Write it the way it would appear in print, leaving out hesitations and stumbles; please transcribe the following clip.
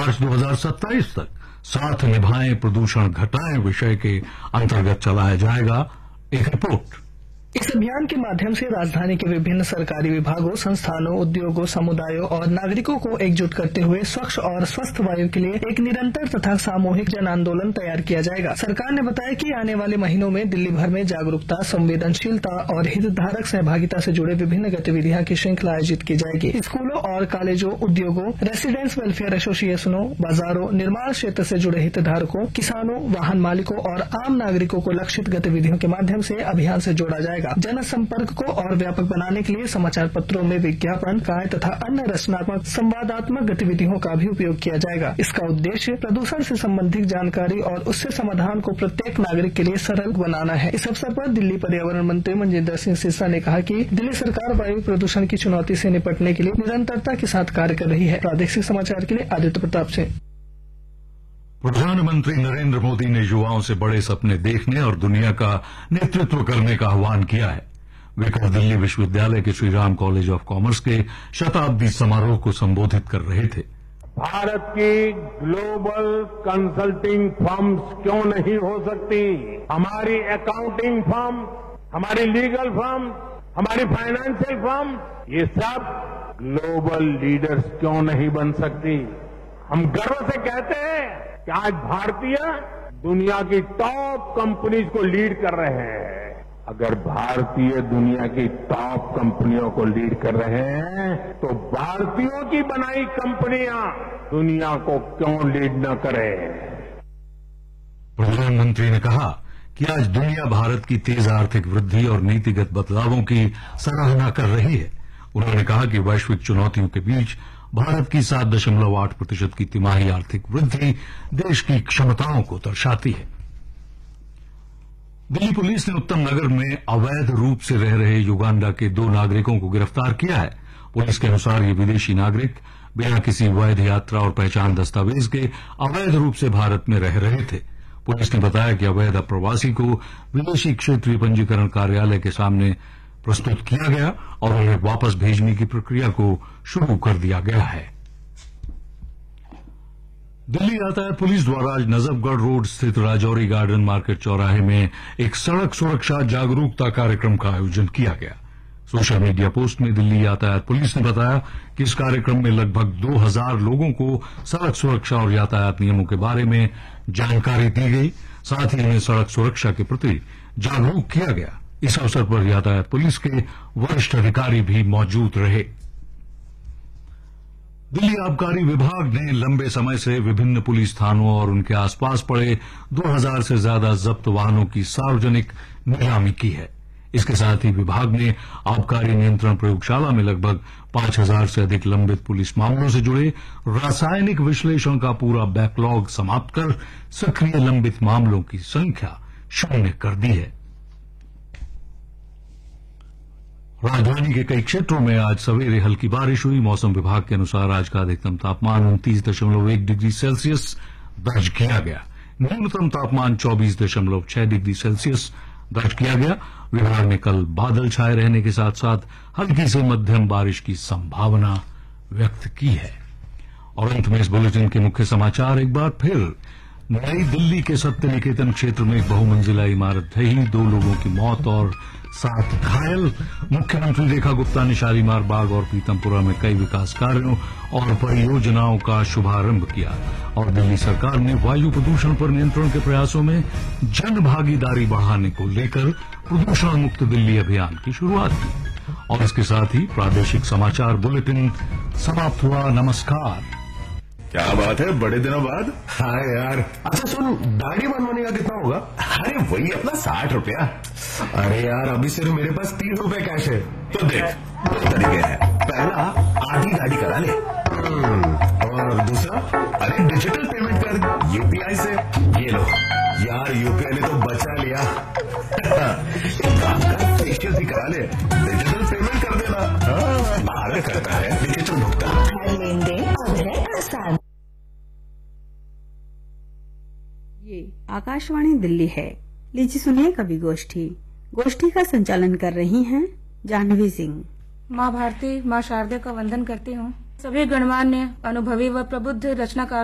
मार्च 2027 तक साथ निभाएं प्रदूषण घटाएं विषय के अंतर्गत चलाया जाएगा। एक रिपोर्ट। इस अभियान के माध्यम से राजधानी के विभिन्न सरकारी विभागों, संस्थानों, उद्योगों, समुदायों और नागरिकों को एकजुट करते हुए स्वच्छ और स्वस्थ वायु के लिए एक निरंतर तथा सामूहिक जन आंदोलन तैयार किया जाएगा। सरकार ने बताया कि आने वाले महीनों में दिल्ली भर में जागरूकता, संवेदनशीलता और हितधारक सहभागिता से जुड़े विभिन्न गतिविधियां की श्रृंखला आयोजित की जाएगी। स्कूलों और कॉलेजों, उद्योगों, रेसिडेंट्स वेलफेयर एसोसिएशनों, बाजारों, निर्माण क्षेत्र से जुड़े हितधारकों, किसानों, वाहन मालिकों और आम नागरिकों को लक्षित गतिविधियों के माध्यम से अभियान से जोड़ा जाएगा। जन संपर्क को और व्यापक बनाने के लिए समाचार पत्रों में विज्ञापन, काय तथा अन्य रचनात्मक संवादात्मक गतिविधियों का भी उपयोग किया जाएगा। इसका उद्देश्य प्रदूषण से संबंधित जानकारी और उससे समाधान को प्रत्येक नागरिक के लिए सरल बनाना है। इस अवसर पर दिल्ली पर्यावरण मंत्री मनजिंदर सिंह सिरसा ने कहा कि दिल्ली सरकार वायु प्रदूषण की चुनौती से निपटने के लिए निरंतरता के साथ कार्य कर रही है। प्रादेशिक समाचार के लिए आदित्य प्रताप सिंह। प्रधानमंत्री नरेंद्र मोदी ने युवाओं से बड़े सपने देखने और दुनिया का नेतृत्व करने का आह्वान किया है। वे कल दिल्ली विश्वविद्यालय के श्रीराम कॉलेज ऑफ कॉमर्स के शताब्दी समारोह को संबोधित कर रहे थे। भारत की ग्लोबल कंसल्टिंग फर्म्स क्यों नहीं हो सकती? हमारी अकाउंटिंग फर्म, हमारी लीगल फर्म, हमारी फाइनेंशियल फर्म, ये सब ग्लोबल लीडर्स क्यों नहीं बन सकती? हम गर्व से कहते हैं कि आज भारतीय दुनिया की टॉप कंपनीज को लीड कर रहे हैं। अगर भारतीय दुनिया की टॉप कंपनियों को लीड कर रहे हैं तो भारतीयों की बनाई कंपनियां दुनिया को क्यों लीड न करें? प्रधानमंत्री ने कहा कि आज दुनिया भारत की तेज आर्थिक वृद्धि और नीतिगत बदलावों की सराहना कर रही है। उन्होंने कहा कि वैश्विक चुनौतियों के बीच भारत की 7.8% की तिमाही आर्थिक वृद्धि देश की क्षमताओं को दर्शाती है। दिल्ली पुलिस ने उत्तम नगर में अवैध रूप से रह रहे युगांडा के 2 नागरिकों को गिरफ्तार किया है। पुलिस के अनुसार ये विदेशी नागरिक बिना किसी वैध यात्रा और पहचान दस्तावेज के अवैध रूप से भारत में रह रहे थे। पुलिस ने बताया कि अवैध अप्रवासी को विदेशी क्षेत्रीय पंजीकरण कार्यालय के सामने प्रस्तुत किया गया और उन्हें वापस भेजने की प्रक्रिया को शुरू कर दिया गया है। दिल्ली यातायात पुलिस द्वारा आज नजफगढ़ रोड स्थित राजौरी गार्डन मार्केट चौराहे में एक सड़क सुरक्षा जागरूकता कार्यक्रम का आयोजन किया गया। सोशल मीडिया पोस्ट में दिल्ली यातायात पुलिस ने बताया कि इस कार्यक्रम में लगभग 2000 लोगों को सड़क सुरक्षा और यातायात नियमों के बारे में जानकारी दी गई। साथ ही उन्हें सड़क सुरक्षा के प्रति जागरूक किया गया। इस अवसर पर यातायात पुलिस के वरिष्ठ अधिकारी भी मौजूद रहे। दिल्ली आबकारी विभाग ने लंबे समय से विभिन्न पुलिस थानों और उनके आसपास पड़े 2000 से ज्यादा जब्त वाहनों की सार्वजनिक नीलामी की है। इसके साथ ही विभाग ने आबकारी नियंत्रण प्रयोगशाला में लगभग 5000 से अधिक लंबित पुलिस मामलों से जुड़े रासायनिक विश्लेषण का पूरा बैकलॉग समाप्त कर सक्रिय लंबित मामलों की संख्या 0 कर दी है। राजधानी के कई क्षेत्रों में आज सवेरे हल्की बारिश हुई। मौसम विभाग के अनुसार आज का अधिकतम तापमान 29.1 डिग्री सेल्सियस दर्ज किया गया। न्यूनतम तापमान 24.6 डिग्री सेल्सियस दर्ज किया गया। विभाग ने कल बादल छाए रहने के साथ साथ हल्की से मध्यम बारिश की संभावना व्यक्त की है। और अंत में इस बुलेटिन के मुख्य समाचार एक बार फिर। नई दिल्ली के सत्य निकेतन क्षेत्र में एक बहुमंजिला इमारत ढही, 2 लोगों की मौत और 7 घायल। मुख्यमंत्री रेखा गुप्ता ने शालीमार बाग और पीतमपुरा में कई विकास कार्यों और परियोजनाओं का शुभारंभ किया। और दिल्ली सरकार ने वायु प्रदूषण पर नियंत्रण के प्रयासों में जन भागीदारी बढ़ाने को लेकर प्रदूषण मुक्त दिल्ली अभियान की शुरुआत की। और इसके साथ ही प्रादेशिक समाचार बुलेटिन समाप्त हुआ। नमस्कार। क्या बात है, बड़े दिनों बाद। हाँ यार। अच्छा सुन, दाढ़ी बनवाने का कितना होगा? अरे वही अपना 60 रुपया। अरे यार, अभी सिर्फ मेरे पास 30 रुपए कैश है। तो देख, 2 तरीके हैं। पहला, आधी दाढ़ी करा ले। और दूसरा, अरे डिजिटल पेमेंट कर यूपीआई से। ये लो यार, यूपीआई ने तो बचा लिया। एक काम कर, फेशियल भी करा ले, डिजिटल पेमेंट कर देना। भारत करता है डिजिटल भुगतान। लेन देन अब है आसान। ये आकाशवाणी दिल्ली है। लीजिए सुनिए कवि गोष्ठी। गोष्ठी का संचालन कर रही हैं जाह्नवी सिंह। माँ भारती, माँ शारदा का वंदन करती हूँ। सभी गणमान्य, अनुभवी व प्रबुद्ध रचनाकार